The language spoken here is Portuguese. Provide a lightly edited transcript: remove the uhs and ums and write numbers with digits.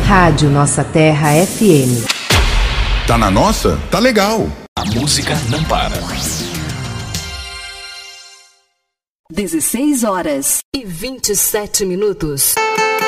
Rádio Nossa Terra FM. Tá na nossa? Tá legal. A música não para. 16 horas e 27 minutos.